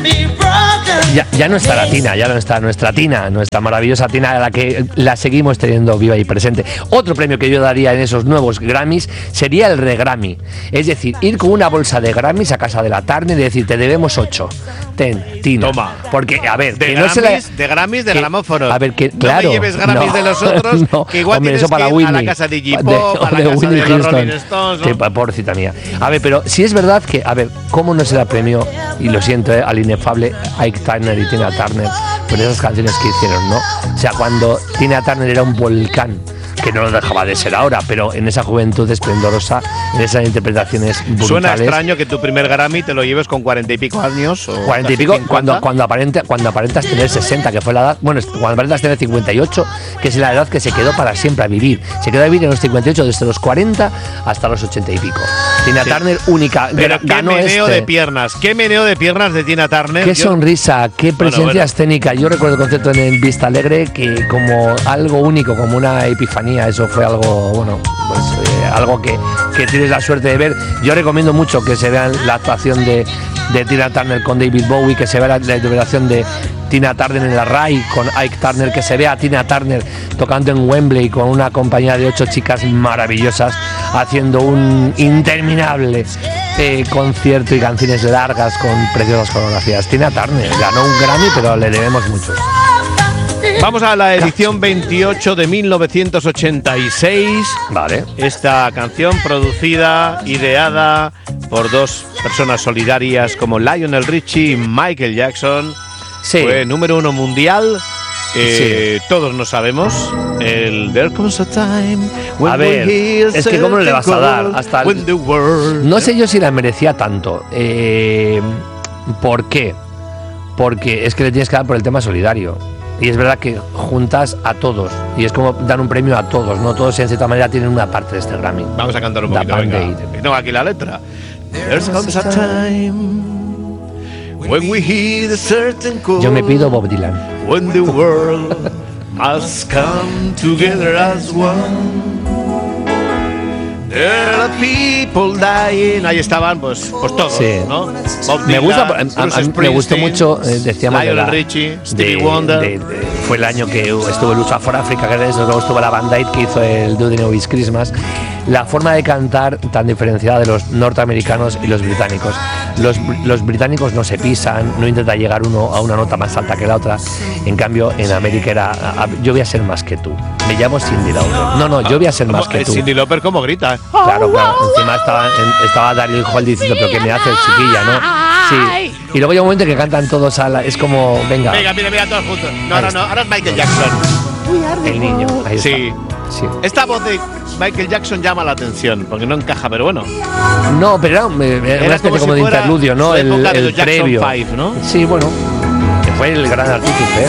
Ya no está la Tina, ya no está nuestra Tina, nuestra maravillosa Tina, a la que la seguimos teniendo viva y presente. Otro premio que yo daría en esos nuevos Grammys sería el Regrammy. Es decir, ir con una bolsa de Grammys a casa de la Turner y decir, te debemos 8. Ten, Tina. Toma. Porque, a ver, de que Grammys, no se la... de Grammys de gramófonos. A ver, que claro. No me lleves Grammys de los otros, no, que igual hombre, tienes eso para que ir Whitney, a la casa de Iggy Pop, a la casa Whitney de los Houston. Rolling Stones, ¿no? Sí, pobrecita mía. A ver, pero si es verdad que, a ver, ¿cómo no se da premio, y lo siento, al inefable Ike Turner y Tina Turner por esas canciones que hicieron, ¿no? O sea, cuando Tina Turner era un volcán, que no lo dejaba de ser ahora, pero en esa juventud esplendorosa, en esas interpretaciones brutales. Suena extraño que tu primer Grammy te lo lleves con 40 y pico años. O 40 y pico, cuando aparentas tener 60, que fue la edad, bueno, cuando aparentas tener 58, que es la edad que se quedó para siempre a vivir. Se quedó a vivir en los 58 desde los 40 hasta los 80 y pico. Tina Turner, única. Pero qué meneo de piernas, qué meneo de piernas de Tina Turner. Qué sonrisa, qué presencia escénica. Yo recuerdo el concepto en Vista Alegre que como algo único, como una epifanía. Eso fue algo, bueno, pues algo que tienes la suerte de ver. Yo recomiendo mucho que se vean la actuación de Tina Turner con David Bowie, que se vea la interpretación de Tina Turner en la RAI con Ike Turner, que se vea a Tina Turner tocando en Wembley con una compañía de 8 chicas maravillosas haciendo un interminable concierto y canciones largas con preciosas coreografías. Tina Turner ganó un Grammy, pero le debemos mucho. Vamos a la edición 28 de 1986. Vale. Esta canción producida, ideada por dos personas solidarias como Lionel Richie y Michael Jackson. Sí. Fue número 1 mundial. Sí. Todos no sabemos. El There Comes a Time. A ver, es que cómo le vas a dar hasta no sé yo si la merecía tanto. ¿Por qué? Porque es que le tienes que dar por el tema solidario. Y es verdad que juntas a todos. Y es como dar un premio a todos, ¿no? Todos en cierta manera tienen una parte de este Grammy. Vamos a cantar un poquito, venga. Tengo aquí la letra. There comes a time when we hear the certain call. Yo me pido Bob Dylan. When the world must come together as one. There are people dying. Ahí estaban, pues todos, sí. ¿No? Bob Dylan, me gustó mucho, decíamos, Lionel Richie, Stevie Wonder. Fue el año que estuvo Lucha for Africa, que luego estuvo la Band Aid, que hizo el Do They Know It's Christmas. La forma de cantar tan diferenciada de los norteamericanos y los británicos. Los británicos no se pisan, no intentan llegar uno a una nota más alta que la otra. En cambio, en América era yo voy a ser más que tú. Me llamo Cyndi Lauper. No, yo voy a ser más que tú. Cyndi Lauper, ¿cómo grita? Claro. Encima estaba Daryl Hall diciendo, pero ¿qué me haces, chiquilla, no? Sí. Y luego llega un momento que cantan todos es como, venga. Mira, todos juntos. No, ahora es Michael Jackson. El niño. Ahí está. Sí. Esta voz de Michael Jackson llama la atención, porque no encaja, pero bueno. No, pero era una especie como de interludio, ¿no? El previo. 5, ¿no? Sí, bueno. Que fue el gran artífice.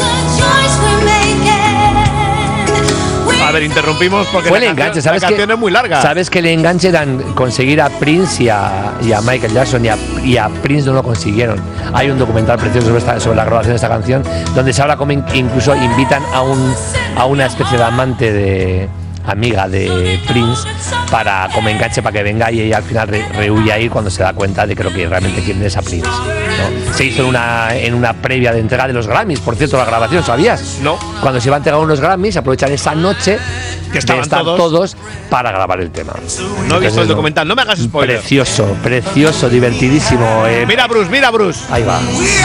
A ver, interrumpimos porque fue el enganche, ¿sabes? La canción es muy larga. ¿Sabes que el enganche era conseguir a Prince y a Michael Jackson y a Prince no lo consiguieron? Hay un documental precioso sobre la grabación de esta canción donde se habla como incluso invitan a una especie de amante amiga de Prince como enganche para que venga, y ella al final rehuye a ir cuando se da cuenta de que lo que realmente quieren es a Prince, ¿no? Se hizo en una previa de entrega de los Grammys, por cierto, la grabación, ¿sabías? No. Cuando se iba a entregar unos Grammys, aprovechan esa noche que estaban todos para grabar el tema. No he visto el documental, no me hagas spoiler. Precioso, divertidísimo. Mira Bruce. Ahí va.